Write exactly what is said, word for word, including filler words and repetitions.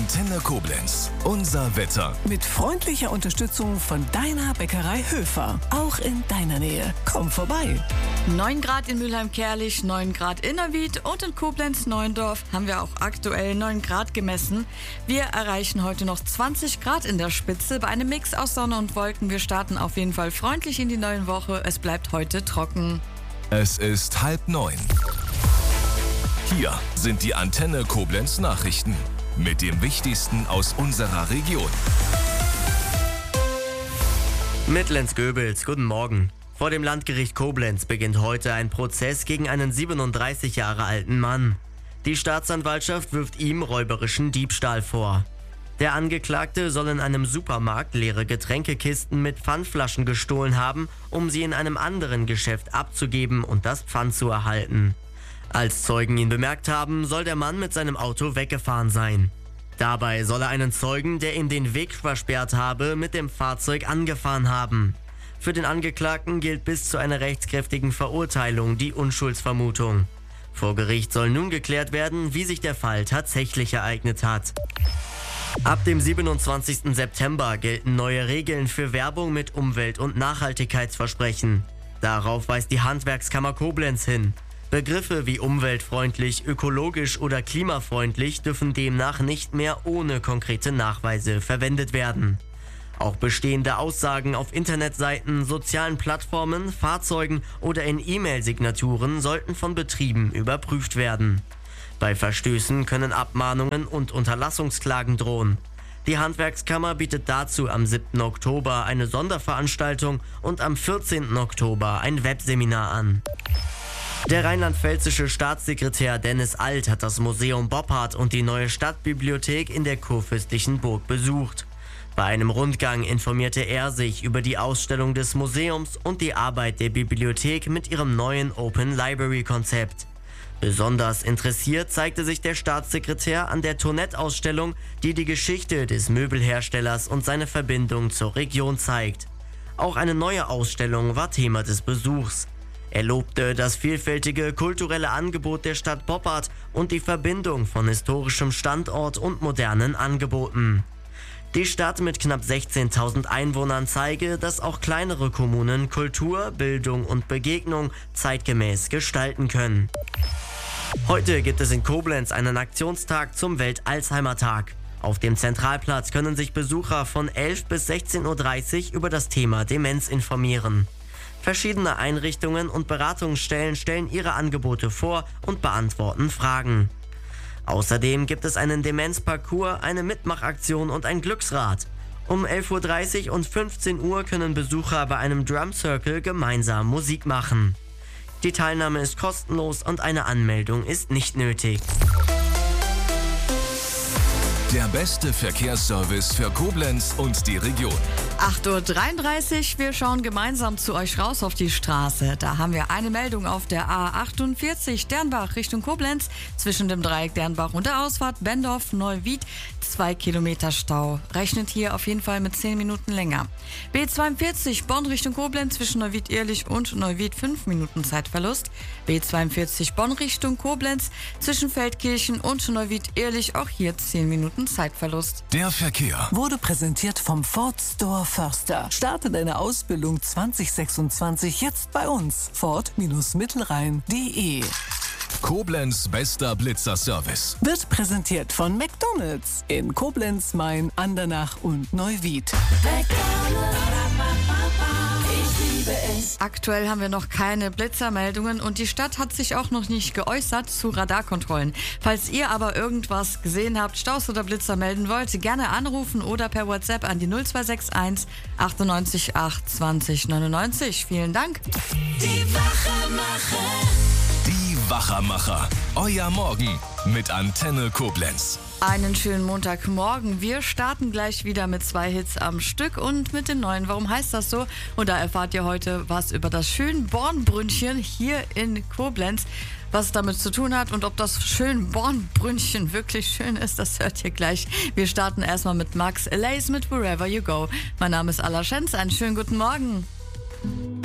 Antenne Koblenz. Unser Wetter. Mit freundlicher Unterstützung von deiner Bäckerei Höfer. Auch in deiner Nähe. Komm vorbei. neun Grad in Mülheim-Kärlich, neun Grad in Neuwied und in Koblenz-Neuendorf haben wir auch aktuell neun Grad gemessen. Wir erreichen heute noch zwanzig Grad in der Spitze bei einem Mix aus Sonne und Wolken. Wir starten auf jeden Fall freundlich in die neue Woche. Es bleibt heute trocken. Es ist halb neun. Hier sind die Antenne Koblenz Nachrichten mit dem Wichtigsten aus unserer Region. Mitlenz-Göbels, guten Morgen. Vor dem Landgericht Koblenz beginnt heute ein Prozess gegen einen siebenunddreißig Jahre alten Mann. Die Staatsanwaltschaft wirft ihm räuberischen Diebstahl vor. Der Angeklagte soll in einem Supermarkt leere Getränkekisten mit Pfandflaschen gestohlen haben, um sie in einem anderen Geschäft abzugeben und das Pfand zu erhalten. Als Zeugen ihn bemerkt haben, soll der Mann mit seinem Auto weggefahren sein. Dabei soll er einen Zeugen, der ihm den Weg versperrt habe, mit dem Fahrzeug angefahren haben. Für den Angeklagten gilt bis zu einer rechtskräftigen Verurteilung die Unschuldsvermutung. Vor Gericht soll nun geklärt werden, wie sich der Fall tatsächlich ereignet hat. Ab dem siebenundzwanzigsten September gelten neue Regeln für Werbung mit Umwelt- und Nachhaltigkeitsversprechen. Darauf weist die Handwerkskammer Koblenz hin. Begriffe wie umweltfreundlich, ökologisch oder klimafreundlich dürfen demnach nicht mehr ohne konkrete Nachweise verwendet werden. Auch bestehende Aussagen auf Internetseiten, sozialen Plattformen, Fahrzeugen oder in E-Mail-Signaturen sollten von Betrieben überprüft werden. Bei Verstößen können Abmahnungen und Unterlassungsklagen drohen. Die Handwerkskammer bietet dazu am siebten Oktober eine Sonderveranstaltung und am vierzehnten Oktober ein Webseminar an. Der rheinland-pfälzische Staatssekretär Dennis Alt hat das Museum Boppard und die neue Stadtbibliothek in der kurfürstlichen Burg besucht. Bei einem Rundgang informierte er sich über die Ausstellung des Museums und die Arbeit der Bibliothek mit ihrem neuen Open Library-Konzept. Besonders interessiert zeigte sich der Staatssekretär an der Tourette-Ausstellung, die die Geschichte des Möbelherstellers und seine Verbindung zur Region zeigt. Auch eine neue Ausstellung war Thema des Besuchs. Er lobte das vielfältige kulturelle Angebot der Stadt Boppard und die Verbindung von historischem Standort und modernen Angeboten. Die Stadt mit knapp sechzehntausend Einwohnern zeige, dass auch kleinere Kommunen Kultur, Bildung und Begegnung zeitgemäß gestalten können. Heute gibt es in Koblenz einen Aktionstag zum Welt-Alzheimer-Tag. Auf dem Zentralplatz können sich Besucher von elf bis sechzehn Uhr dreißig über das Thema Demenz informieren. Verschiedene Einrichtungen und Beratungsstellen stellen ihre Angebote vor und beantworten Fragen. Außerdem gibt es einen Demenzparcours, eine Mitmachaktion und ein Glücksrad. Um elf Uhr dreißig und fünfzehn Uhr können Besucher bei einem Drum Circle gemeinsam Musik machen. Die Teilnahme ist kostenlos und eine Anmeldung ist nicht nötig. Der beste Verkehrsservice für Koblenz und die Region. acht Uhr dreiunddreißig, wir schauen gemeinsam zu euch raus auf die Straße. Da haben wir eine Meldung auf der A achtundvierzig Dernbach Richtung Koblenz. Zwischen dem Dreieck Dernbach und der Ausfahrt Bendorf-Neuwied zwei Kilometer Stau. Rechnet hier auf jeden Fall mit zehn Minuten länger. B zweiundvierzig Bonn Richtung Koblenz zwischen Neuwied-Ehrlich und Neuwied fünf Minuten Zeitverlust. B zweiundvierzig Bonn Richtung Koblenz zwischen Feldkirchen und Neuwied-Ehrlich auch hier zehn Minuten Zeitverlust. Der Verkehr Wurde präsentiert vom Ford Store Förster. Starte deine Ausbildung zwanzig sechsundzwanzig jetzt bei uns. Ford-Mittelrhein punkt de. Koblenz bester Blitzerservice. Wird präsentiert von McDonald's in Koblenz, Main, Andernach und Neuwied. Aktuell haben wir noch keine Blitzermeldungen und die Stadt hat sich auch noch nicht geäußert zu Radarkontrollen. Falls ihr aber irgendwas gesehen habt, Staus oder Blitzer melden wollt, gerne anrufen oder per WhatsApp an die null zwei sechs eins achtundneunzig acht zwanzig neunundneunzig. Vielen Dank. Die Wachermacher. Die Wachermacher. Euer Morgen mit Antenne Koblenz. Einen schönen Montagmorgen. Wir starten gleich wieder mit zwei Hits am Stück und mit dem neuen. Warum heißt das so? Und da erfahrt ihr heute was über das Schönbornbrünnchen hier in Koblenz. Was es damit zu tun hat und ob das Schönbornbrünnchen wirklich schön ist, das hört ihr gleich. Wir starten erstmal mit Max Lays mit Wherever You Go. Mein Name ist Alla Schenz. Einen schönen guten Morgen.